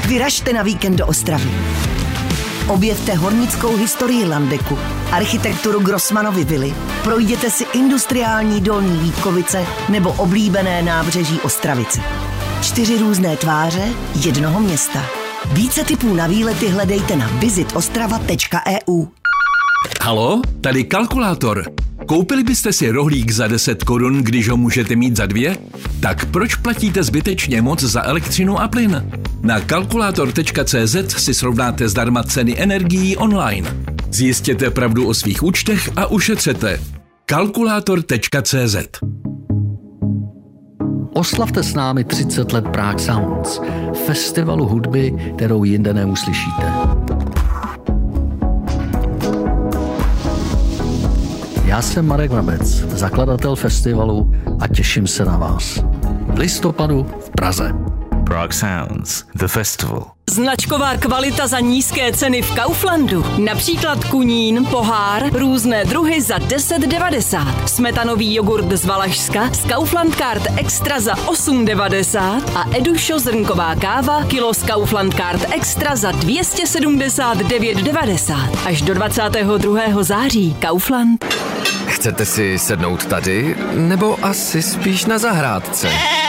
Vyražte na víkend do Ostravy. Objevte hornickou historii Landeku, architekturu Grossmanovy vily, projděte si industriální Dolní Vítkovice nebo oblíbené nábřeží Ostravice. 4 různé tváře jednoho města. Více tipů na výlety hledejte na visitostrava.eu. Halo, tady kalkulátor. Koupili byste si rohlík za 10 korun, když ho můžete mít za 2? Tak proč platíte zbytečně moc za elektřinu a plyn? Na kalkulátor.cz si srovnáte zdarma ceny energií online. Zjistěte pravdu o svých účtech a ušetřete. Kalkulátor.cz. Oslavte s námi 30 let Prague Sounds, festivalu hudby, kterou jinde neuslyšíte. Já jsem Marek Vrabec, zakladatel festivalu a těším se na vás. V listopadu v Praze. Prague Sounds, the festival. Značková kvalita za nízké ceny v Kauflandu. Například kunín, pohár, různé druhy za 10,90. Smetanový jogurt z Valašska z Kaufland Card Extra za 8,90 a Edušo zrnková káva kilo z Kaufland Card Extra za 279,90. Až do 22. září. Kaufland. Chcete si sednout tady, nebo asi spíš na zahrádce?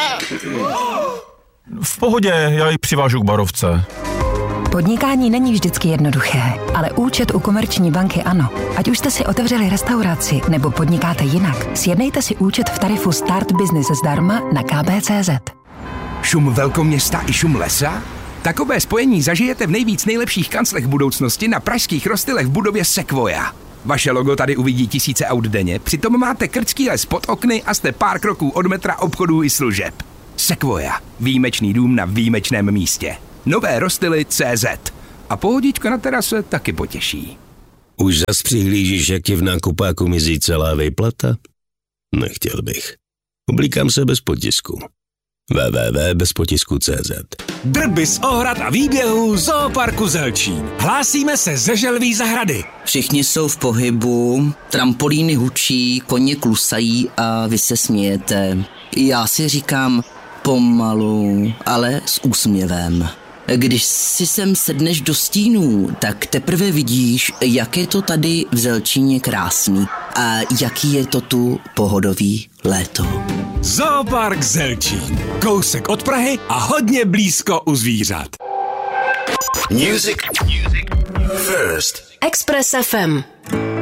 V pohodě, já ji přivážu k barovce. Podnikání není vždycky jednoduché, ale účet u Komerční banky ano. Ať už jste si otevřeli restauraci nebo podnikáte jinak, sjednejte si účet v tarifu Start Business zdarma na kb.cz. Šum velkoměsta i šum lesa? Takové spojení zažijete v nejlepších kanclech budoucnosti na pražských Rostylech v budově Sequoia. Vaše logo tady uvidí tisíce aut denně, přitom máte krčký les pod okny a jste pár kroků od metra, obchodů i služeb. Sequoia. Výjimečný dům na výjimečném místě. Nové Rostily.cz. A pohodička na terase taky potěší. Už zas přihlížíš, jak ti v nákupáku mizí celá výplata? Nechtěl bych. Oblíkám se bez potisku. www.bezpotisku.cz. Drby z ohrad a výběhů Zooparku Zelčín. Hlásíme se ze Želví zahrady. Všichni jsou v pohybu, trampolíny hučí, koně klusají a vy se smějete. Já si říkám pomalu, ale s úsměvem. Když si sem sedneš do stínů, tak teprve vidíš, jak je to tady v Zelčíně krásný a jaký je to tu pohodový léto. Zoopark Zelčín. Kousek od Prahy a hodně blízko u zvířat. Music first. Express FM.